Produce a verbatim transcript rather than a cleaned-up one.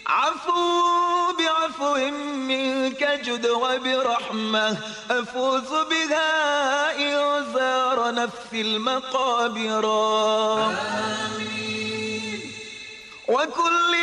عفو بعفو منك جد وبرحمة أفوز بها إن زار نفسي المقابر. آمين. وكل